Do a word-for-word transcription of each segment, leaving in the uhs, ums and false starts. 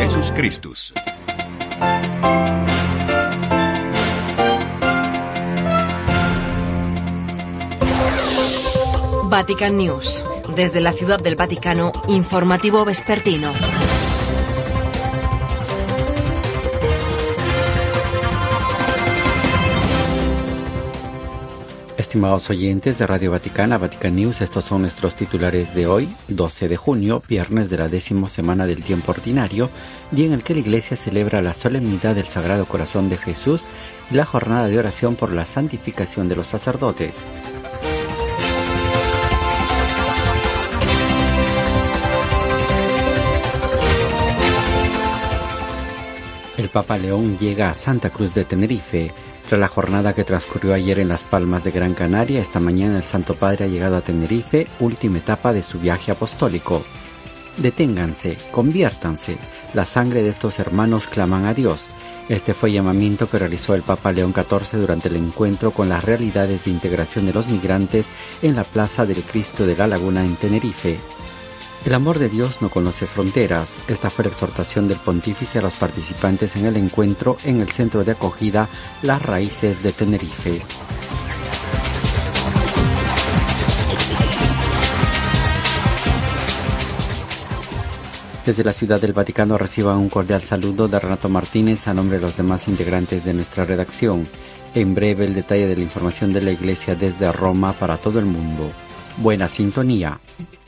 Jesus Christus. Vatican News. Desde la Ciudad del Vaticano, informativo vespertino. Estimados oyentes de Radio Vaticana, Vatican News, estos son nuestros titulares de hoy, doce de junio, viernes de la décima semana del tiempo ordinario, día en el que la Iglesia celebra la solemnidad del Sagrado Corazón de Jesús y la jornada de oración por la santificación de los sacerdotes. El Papa León llega a Santa Cruz de Tenerife. Tras la jornada que transcurrió ayer en Las Palmas de Gran Canaria, esta mañana el Santo Padre ha llegado a Tenerife, última etapa de su viaje apostólico. Deténganse, conviértanse. La sangre de estos hermanos claman a Dios. Este fue el llamamiento que realizó el Papa León catorce durante el encuentro con las realidades de integración de los migrantes en la Plaza del Cristo de la Laguna en Tenerife. El amor de Dios no conoce fronteras. Esta fue la exhortación del pontífice a los participantes en el encuentro en el centro de acogida Las Raíces de Tenerife. Desde la Ciudad del Vaticano reciban un cordial saludo de Renato Martínez a nombre de los demás integrantes de nuestra redacción. En breve el detalle de la información de la Iglesia desde Roma para todo el mundo. Buena sintonía.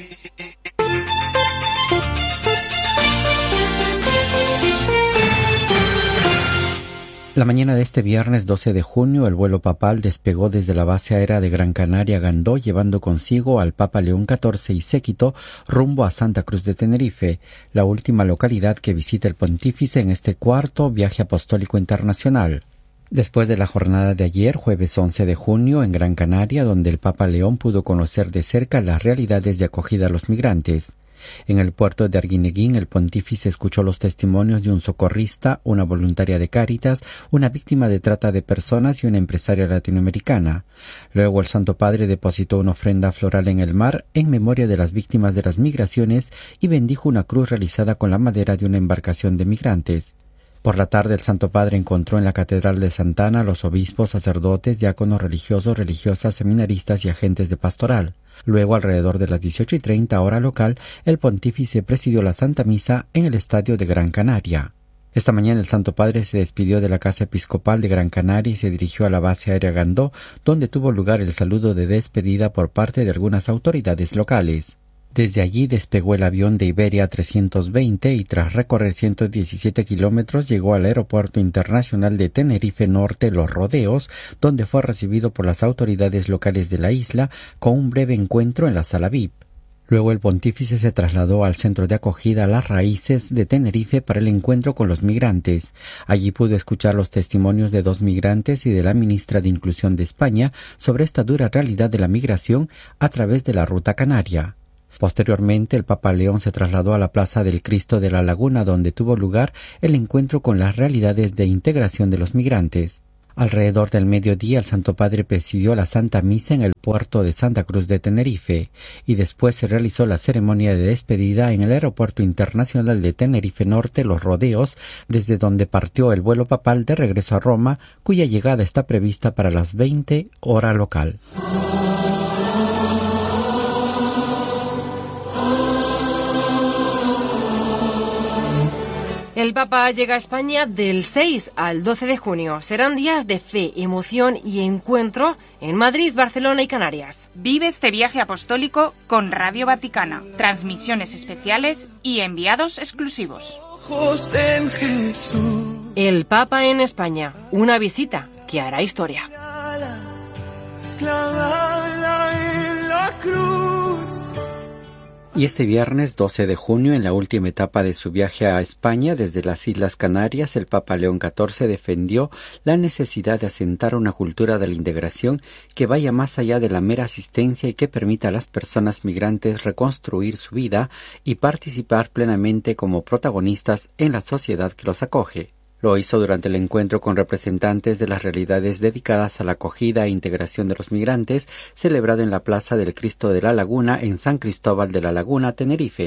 La mañana de este viernes doce de junio, el vuelo papal despegó desde la base aérea de Gran Canaria Gandó, llevando consigo al Papa León catorce y séquito rumbo a Santa Cruz de Tenerife, la última localidad que visita el pontífice en este cuarto viaje apostólico internacional. Después de la jornada de ayer, jueves once de junio, en Gran Canaria, donde el Papa León pudo conocer de cerca las realidades de acogida a los migrantes. En el puerto de Arguineguín, el pontífice escuchó los testimonios de un socorrista, una voluntaria de Cáritas, una víctima de trata de personas y una empresaria latinoamericana. Luego el Santo Padre depositó una ofrenda floral en el mar en memoria de las víctimas de las migraciones y bendijo una cruz realizada con la madera de una embarcación de migrantes. Por la tarde el Santo Padre encontró en la Catedral de Santa Ana a los obispos, sacerdotes, diáconos religiosos, religiosas, seminaristas y agentes de pastoral. Luego, alrededor de las dieciocho y treinta hora local, el pontífice presidió la Santa Misa en el Estadio de Gran Canaria. Esta mañana el Santo Padre se despidió de la Casa Episcopal de Gran Canaria y se dirigió a la base aérea Gandó, donde tuvo lugar el saludo de despedida por parte de algunas autoridades locales. Desde allí despegó el avión de Iberia trescientos veinte y tras recorrer ciento diecisiete kilómetros llegó al Aeropuerto Internacional de Tenerife Norte Los Rodeos, donde fue recibido por las autoridades locales de la isla con un breve encuentro en la sala V I P. Luego el pontífice se trasladó al centro de acogida Las Raíces de Tenerife para el encuentro con los migrantes. Allí pudo escuchar los testimonios de dos migrantes y de la ministra de Inclusión de España sobre esta dura realidad de la migración a través de la ruta canaria. Posteriormente, el Papa León se trasladó a la Plaza del Cristo de la Laguna, donde tuvo lugar el encuentro con las realidades de integración de los migrantes. Alrededor del mediodía, el Santo Padre presidió la Santa Misa en el puerto de Santa Cruz de Tenerife y después se realizó la ceremonia de despedida en el Aeropuerto Internacional de Tenerife Norte Los Rodeos, desde donde partió el vuelo papal de regreso a Roma, cuya llegada está prevista para las veinte hora local. El Papa llega a España del seis al doce de junio. Serán días de fe, emoción y encuentro en Madrid, Barcelona y Canarias. Vive este viaje apostólico con Radio Vaticana, transmisiones especiales y enviados exclusivos. El Papa en España, una visita que hará historia. Y este viernes doce de junio, en la última etapa de su viaje a España desde las Islas Canarias, el Papa León catorce defendió la necesidad de asentar una cultura de la integración que vaya más allá de la mera asistencia y que permita a las personas migrantes reconstruir su vida y participar plenamente como protagonistas en la sociedad que los acoge. Lo hizo durante el encuentro con representantes de las realidades dedicadas a la acogida e integración de los migrantes, celebrado en la Plaza del Cristo de la Laguna en San Cristóbal de la Laguna, Tenerife.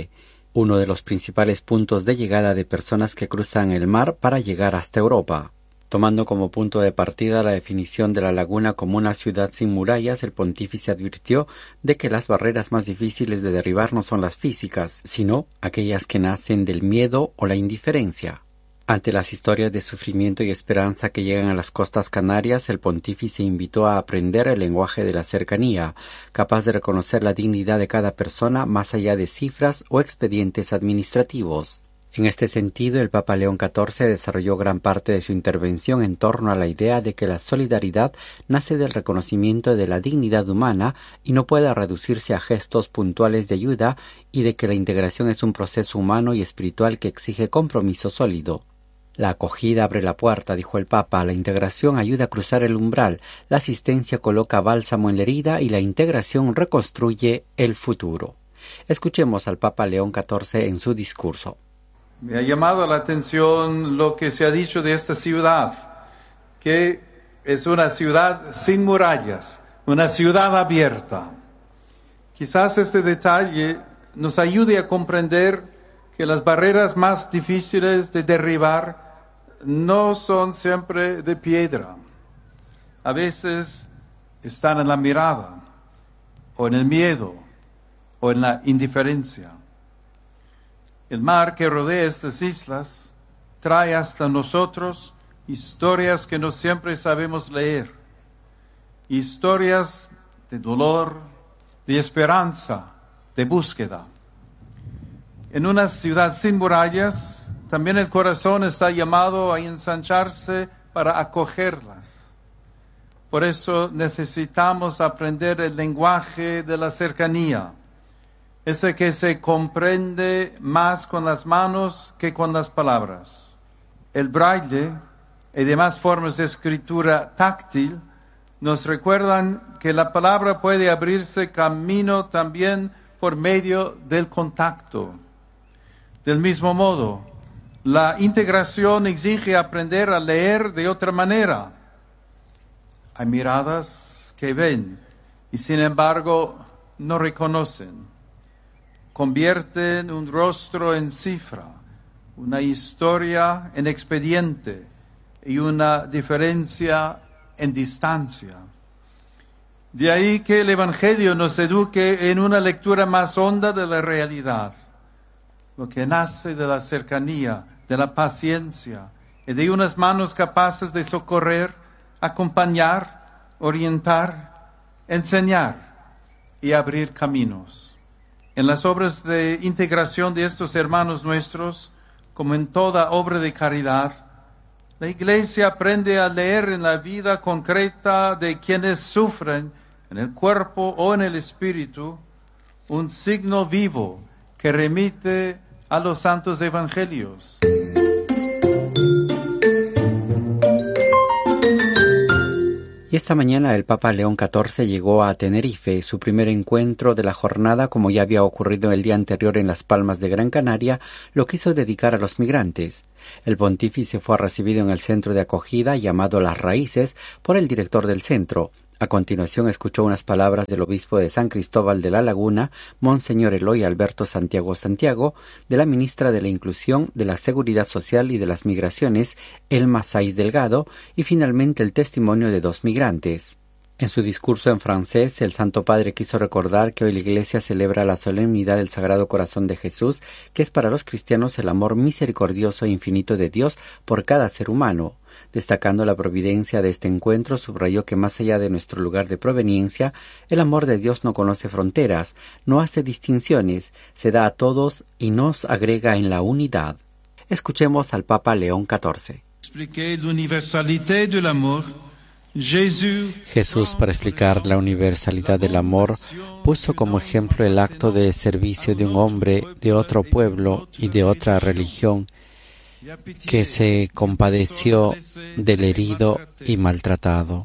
uno de los principales puntos de llegada de personas que cruzan el mar para llegar hasta Europa. Tomando como punto de partida la definición de la laguna como una ciudad sin murallas, el pontífice advirtió de que las barreras más difíciles de derribar no son las físicas, sino aquellas que nacen del miedo o la indiferencia. Ante las historias de sufrimiento y esperanza que llegan a las costas canarias, el pontífice invitó a aprender el lenguaje de la cercanía, capaz de reconocer la dignidad de cada persona más allá de cifras o expedientes administrativos. En este sentido, el Papa León catorce desarrolló gran parte de su intervención en torno a la idea de que la solidaridad nace del reconocimiento de la dignidad humana y no puede reducirse a gestos puntuales de ayuda, y de que la integración es un proceso humano y espiritual que exige compromiso sólido. La acogida abre la puerta, dijo el Papa, la integración ayuda a cruzar el umbral, la asistencia coloca bálsamo en la herida y la integración reconstruye el futuro. Escuchemos al Papa León catorce en su discurso. Me ha llamado la atención lo que se ha dicho de esta ciudad, que es una ciudad sin murallas, una ciudad abierta. Quizás este detalle nos ayude a comprender que las barreras más difíciles de derribar no son siempre de piedra. A veces están en la mirada, o en el miedo, o en la indiferencia. El mar que rodea estas islas trae hasta nosotros historias que no siempre sabemos leer. Historias de dolor, de esperanza, de búsqueda. En una ciudad sin murallas, también el corazón está llamado a ensancharse para acogerlas. Por eso necesitamos aprender el lenguaje de la cercanía, ese que se comprende más con las manos que con las palabras. El braille y demás formas de escritura táctil nos recuerdan que la palabra puede abrirse camino también por medio del contacto. Del mismo modo, la integración exige aprender a leer de otra manera. Hay miradas que ven y sin embargo no reconocen. Convierten un rostro en cifra, una historia en expediente y una diferencia en distancia. De ahí que el Evangelio nos eduque en una lectura más honda de la realidad, lo que nace de la cercanía, de la paciencia y de unas manos capaces de socorrer, acompañar, orientar, enseñar y abrir caminos. En las obras de integración de estos hermanos nuestros, como en toda obra de caridad, la Iglesia aprende a leer en la vida concreta de quienes sufren, en el cuerpo o en el espíritu, un signo vivo que remite a los santos evangelios. Y esta mañana el Papa León catorce llegó a Tenerife, su primer encuentro de la jornada, como ya había ocurrido el día anterior en Las Palmas de Gran Canaria, lo quiso dedicar a los migrantes. El pontífice fue recibido en el centro de acogida llamado Las Raíces por el director del centro. A continuación escuchó unas palabras del obispo de San Cristóbal de la Laguna, Monseñor Eloy Alberto Santiago Santiago, de la ministra de la Inclusión, de la Seguridad Social y de las Migraciones, Elma Saiz Delgado, y finalmente el testimonio de dos migrantes. En su discurso en francés, el Santo Padre quiso recordar que hoy la Iglesia celebra la solemnidad del Sagrado Corazón de Jesús, que es para los cristianos el amor misericordioso e infinito de Dios por cada ser humano. Destacando la providencia de este encuentro, subrayó que más allá de nuestro lugar de proveniencia, el amor de Dios no conoce fronteras, no hace distinciones, se da a todos y nos agrega en la unidad. Escuchemos al Papa León catorce. Jesús, para explicar la universalidad del amor, puso como ejemplo el acto de servicio de un hombre de otro pueblo y de otra religión, que se compadeció del herido y maltratado.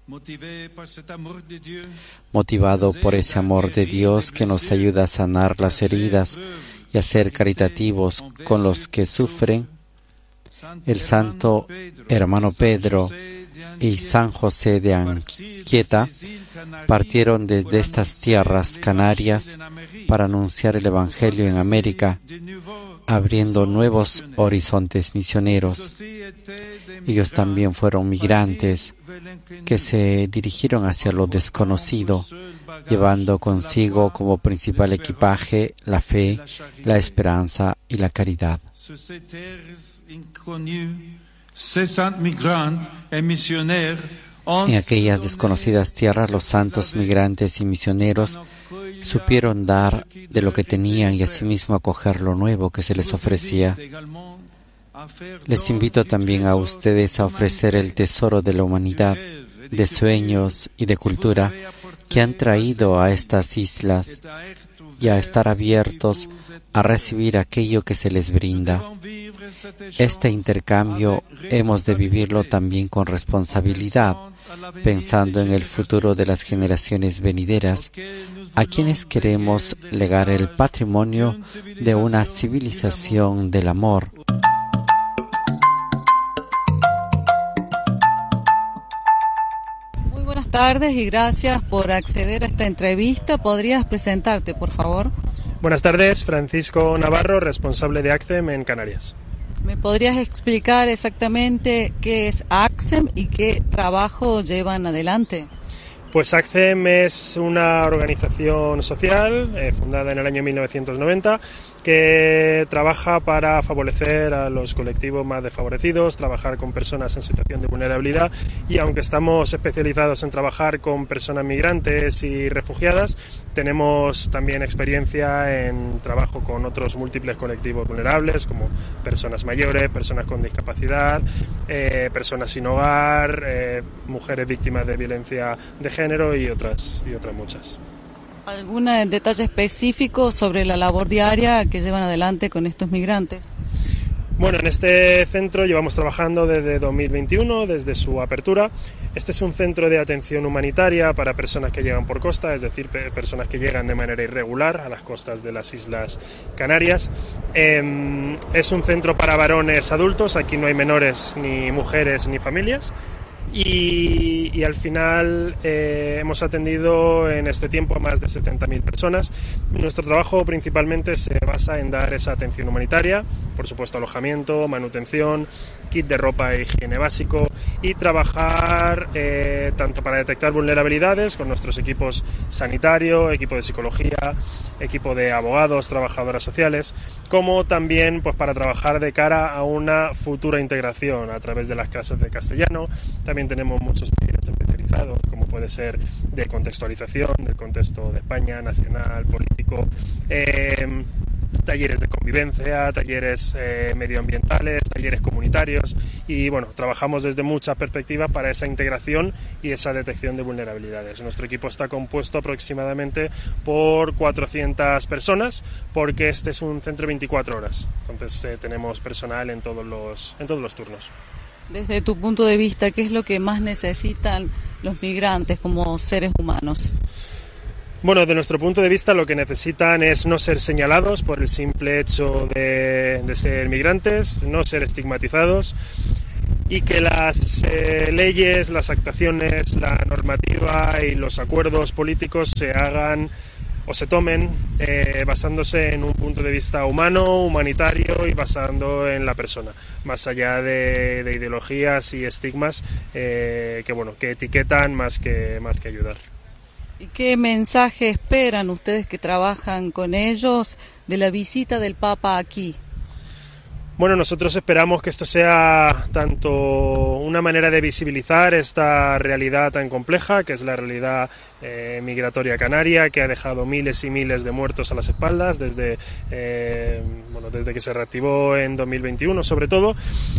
Motivado por ese amor de Dios que nos ayuda a sanar las heridas y a ser caritativos con los que sufren, el santo hermano Pedro y San José de Anchieta partieron desde estas tierras canarias para anunciar el Evangelio en América, abriendo nuevos horizontes misioneros. Ellos también fueron migrantes que se dirigieron hacia lo desconocido, llevando consigo como principal equipaje la fe, la esperanza y la caridad. En aquellas desconocidas tierras, los santos migrantes y misioneros supieron dar de lo que tenían y asimismo acoger lo nuevo que se les ofrecía. Les invito también a ustedes a ofrecer el tesoro de la humanidad, de sueños y de cultura que han traído a estas islas y a estar abiertos a recibir aquello que se les brinda. Este intercambio hemos de vivirlo también con responsabilidad, pensando en el futuro de las generaciones venideras, a quienes queremos legar el patrimonio de una civilización del amor. Muy buenas tardes y gracias por acceder a esta entrevista. ¿Podrías presentarte, por favor? Buenas tardes, Francisco Navarro, responsable de ACCEM en Canarias. ¿Me podrías explicar exactamente qué es ACCEM y qué trabajo llevan adelante? Pues ACCEM es una organización social eh, fundada en el año mil novecientos noventa que trabaja para favorecer a los colectivos más desfavorecidos, trabajar con personas en situación de vulnerabilidad, y aunque estamos especializados en trabajar con personas migrantes y refugiadas, tenemos también experiencia en trabajo con otros múltiples colectivos vulnerables como personas mayores, personas con discapacidad, eh, personas sin hogar, eh, mujeres víctimas de violencia de género y otras y otras muchas. ¿Algún detalle específico sobre la labor diaria que llevan adelante con estos migrantes? Bueno, en este centro llevamos trabajando desde dos mil veintiuno, desde su apertura. Este es un centro de atención humanitaria para personas que llegan por costa, es decir, personas que llegan de manera irregular a las costas de las Islas Canarias. Eh, es un centro para varones adultos, aquí no hay menores, ni mujeres, ni familias. Y, y al final eh, hemos atendido en este tiempo a más de setenta mil personas. Nuestro trabajo principalmente se basa en dar esa atención humanitaria, por supuesto alojamiento, manutención, kit de ropa e higiene básico, y trabajar eh, tanto para detectar vulnerabilidades con nuestros equipos sanitario, equipo de psicología, equipo de abogados, trabajadoras sociales, como también pues para trabajar de cara a una futura integración a través de las clases de castellano. También tenemos muchos talleres especializados, como puede ser de contextualización, del contexto de España, nacional, político, eh, talleres de convivencia, talleres eh, medioambientales, talleres comunitarios, y bueno, trabajamos desde muchas perspectivas para esa integración y esa detección de vulnerabilidades. Nuestro equipo está compuesto aproximadamente por cuatrocientas personas, porque este es un centro de veinticuatro horas, entonces eh, tenemos personal en todos los, en todos los turnos. Desde tu punto de vista, ¿qué es lo que más necesitan los migrantes como seres humanos? Bueno, de nuestro punto de vista lo que necesitan es no ser señalados por el simple hecho de, de ser migrantes, no ser estigmatizados, y que las eh, leyes, las actuaciones, la normativa y los acuerdos políticos se hagan o se tomen eh, basándose en un punto de vista humano, humanitario y basando en la persona, más allá de, de ideologías y estigmas eh, que bueno que etiquetan más que más que ayudar. ¿Y qué mensaje esperan ustedes que trabajan con ellos de la visita del Papa aquí? Bueno, nosotros esperamos que esto sea tanto una manera de visibilizar esta realidad tan compleja, que es la realidad eh, migratoria canaria, que ha dejado miles y miles de muertos a las espaldas desde, eh, bueno, desde que se reactivó en dos mil veintiuno sobre todo,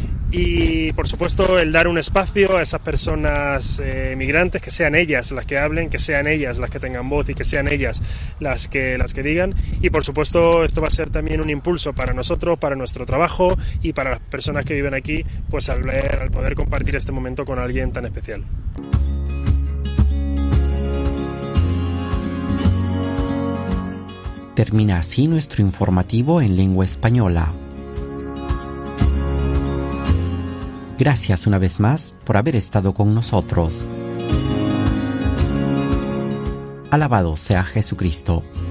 y por supuesto el dar un espacio a esas personas eh, migrantes, que sean ellas las que hablen, que sean ellas las que tengan voz y que sean ellas las que, las que digan, y por supuesto esto va a ser también un impulso para nosotros, para nuestro trabajo y para las personas que viven aquí, pues al ver, al poder compartir este momento con alguien tan especial. Termina así nuestro informativo en lengua española. Gracias una vez más por haber estado con nosotros. Alabado sea Jesucristo.